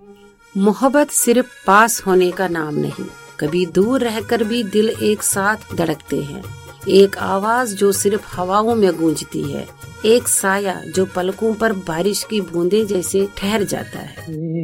मोहब्बत सिर्फ पास होने का नाम नहीं, कभी दूर रहकर भी दिल एक साथ धड़कते हैं। एक आवाज जो सिर्फ हवाओं में गूंजती है, एक साया जो पलकों पर बारिश की बूंदें जैसे ठहर जाता है।